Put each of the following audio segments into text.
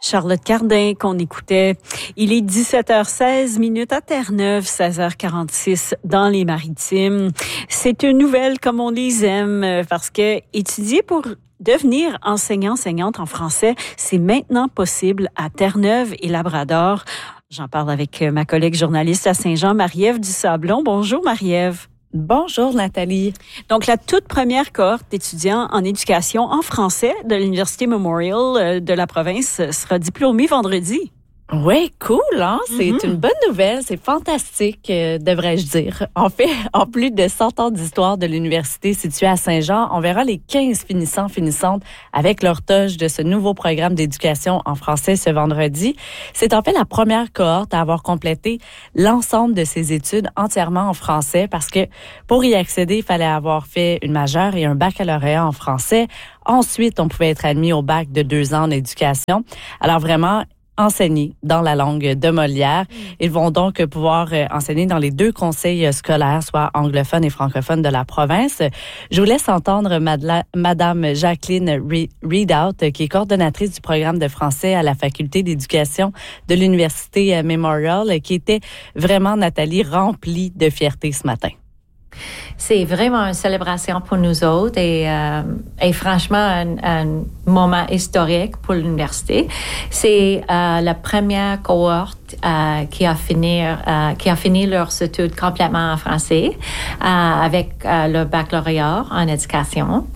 Charlotte Cardin qu'on écoutait. Il est 17h16 à Terre-Neuve, 16h46 dans les Maritimes. C'est une nouvelle comme on les aime parce que étudier pour devenir enseignante en français, c'est maintenant possible à Terre-Neuve et Labrador. J'en parle avec ma collègue journaliste à Saint-Jean, Marie-Ève Dusablon. Bonjour Marie-Ève. Bonjour Nathalie. Donc, la toute première cohorte d'étudiants en éducation en français de l'Université Memorial de la province sera diplômée vendredi. Oui, cool, hein? C'est une bonne nouvelle, c'est fantastique, devrais-je dire. En fait, en plus de 100 ans d'histoire de l'université située à Saint-Jean, on verra les 15 finissants-finissantes avec leur toge de ce nouveau programme d'éducation en français ce vendredi. C'est en fait la première cohorte à avoir complété l'ensemble de ses études entièrement en français parce que pour y accéder, il fallait avoir fait une majeure et un baccalauréat en français. Ensuite, on pouvait être admis au bac de 2 ans en éducation. Alors vraiment, enseigner dans la langue de Molière. Ils vont donc pouvoir enseigner dans les 2 conseils scolaires, soit anglophones et francophones de la province. Je vous laisse entendre Madame Jacqueline Readout, qui est coordonnatrice du programme de français à la Faculté d'éducation de l'Université Memorial, qui était vraiment, Nathalie, remplie de fierté ce matin. C'est vraiment une célébration pour nous autres et franchement un moment historique pour l'université. C'est la première cohorte qui a fini leurs études complètement en français avec le baccalauréat en éducation.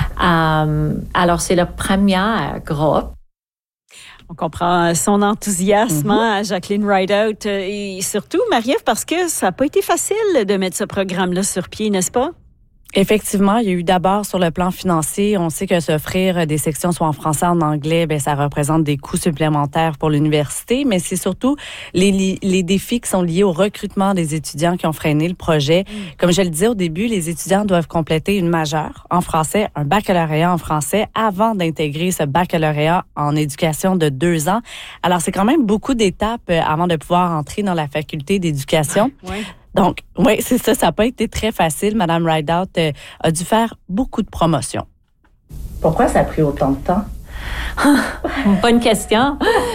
Alors c'est le premier groupe. On comprend son enthousiasme à Jacqueline Rideout et surtout, Marie-Ève, parce que ça n'a pas été facile de mettre ce programme-là sur pied, n'est-ce pas? Effectivement, il y a eu d'abord sur le plan financier, on sait que s'offrir des sections soit en français ou en anglais, ça représente des coûts supplémentaires pour l'université, mais c'est surtout les défis qui sont liés au recrutement des étudiants qui ont freiné le projet. Comme je le disais au début, les étudiants doivent compléter une majeure en français, un baccalauréat en français avant d'intégrer ce baccalauréat en éducation de 2 ans. Alors, c'est quand même beaucoup d'étapes avant de pouvoir entrer dans la faculté d'éducation. Ouais. Donc, oui, c'est ça. Ça n'a pas été très facile. Madame Rideout a dû faire beaucoup de promotions. Pourquoi ça a pris autant de temps? Bonne question.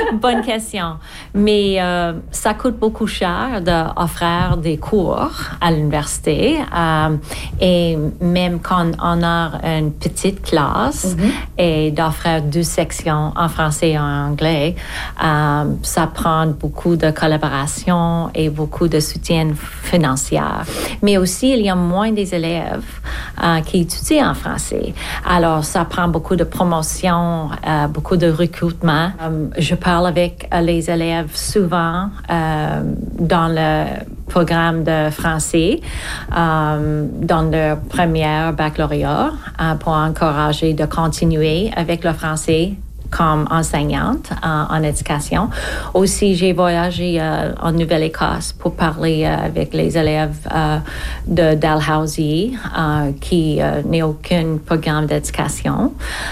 Mais ça coûte beaucoup cher d'offrir des cours à l'université. Et même quand on a une petite classe et d'offrir 2 sections en français et en anglais, ça prend beaucoup de collaboration et beaucoup de soutien financier. Mais aussi, il y a moins des élèves qui étudient en français. Alors, ça prend beaucoup de promotion, beaucoup de recrutement. Je parle avec les élèves souvent dans le programme de français, dans leur première baccalauréat, pour encourager de continuer avec le français comme enseignante en éducation. Aussi, j'ai voyagé en Nouvelle-Écosse pour parler avec les élèves de Dalhousie qui n'ont aucun programme d'éducation.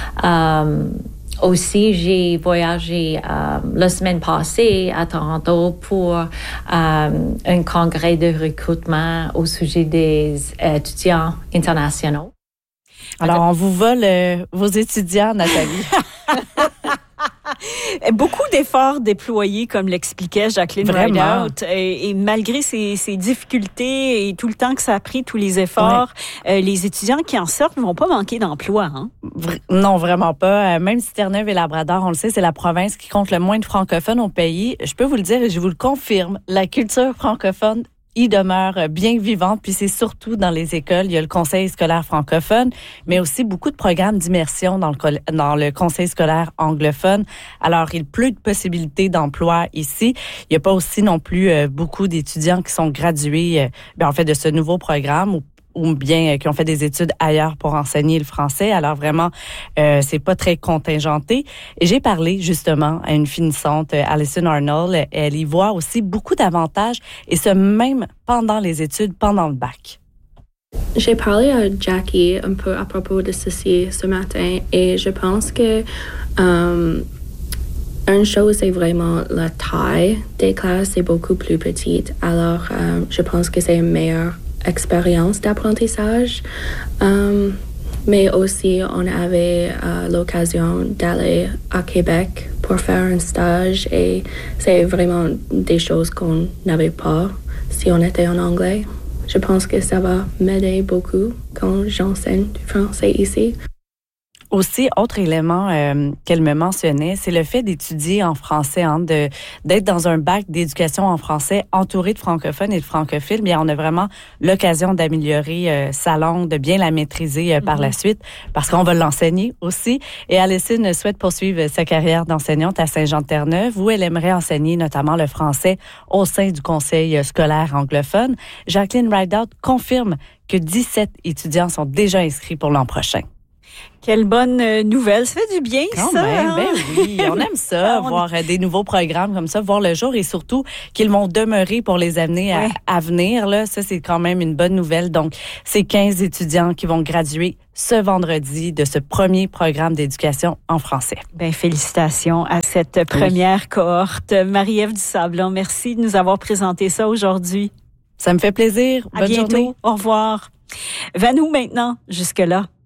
Aussi, j'ai voyagé la semaine passée à Toronto pour un congrès de recrutement au sujet des étudiants internationaux. Alors, on vous vole vos étudiants, Nathalie. Beaucoup d'efforts déployés, comme l'expliquait Jacqueline Rideout. Et malgré ces difficultés et tout le temps que ça a pris, tous les efforts, les étudiants qui en sortent ne vont pas manquer d'emploi. Hein? Non, vraiment pas. Même si Terre-Neuve et Labrador, on le sait, c'est la province qui compte le moins de francophones au pays. Je peux vous le dire et je vous le confirme, la culture francophone il demeure bien vivante, puis c'est surtout dans les écoles. Il y a le conseil scolaire francophone, mais aussi beaucoup de programmes d'immersion dans le conseil scolaire anglophone. Alors, il y a plus de possibilités d'emploi ici. Il n'y a pas aussi non plus beaucoup d'étudiants qui sont gradués en fait de ce nouveau programme ou bien qui ont fait des études ailleurs pour enseigner le français. Alors vraiment, c'est pas très contingenté. Et j'ai parlé justement à une finissante, Alison Arnold. Elle y voit aussi beaucoup d'avantages, et ce même pendant les études, pendant le bac. J'ai parlé à Jackie un peu à propos de ceci ce matin, et je pense que une chose, c'est vraiment la taille des classes, c'est beaucoup plus petite. Alors, je pense que c'est une meilleure expérience d'apprentissage. Mais aussi, on avait l'occasion d'aller à Québec pour faire un stage et c'est vraiment des choses qu'on n'avait pas si on était en anglais. Je pense que ça va m'aider beaucoup quand j'enseigne du français ici. Aussi, autre élément qu'elle me mentionnait, c'est le fait d'étudier en français, d'être dans un bac d'éducation en français entouré de francophones et de francophiles. Bien, on a vraiment l'occasion d'améliorer sa langue, de bien la maîtriser par la suite, parce qu'on va l'enseigner aussi. Et Alison souhaite poursuivre sa carrière d'enseignante à Saint-Jean-de-Terre-Neuve, où elle aimerait enseigner notamment le français au sein du conseil scolaire anglophone. Jacqueline Rideout confirme que 17 étudiants sont déjà inscrits pour l'an prochain. Quelle bonne nouvelle. Ça fait du bien, quand ça. Même, hein? ben oui, on aime ça, voir des nouveaux programmes comme ça, voir le jour et surtout qu'ils vont demeurer pour les années à venir. Là, ça, c'est quand même une bonne nouvelle. Donc, c'est 15 étudiants qui vont graduer ce vendredi de ce premier programme d'éducation en français. Ben, félicitations à cette première cohorte. Marie-Ève Dusablon, merci de nous avoir présenté ça aujourd'hui. Ça me fait plaisir. À Bonne bientôt. journée. Au revoir. Vanou maintenant, jusque-là.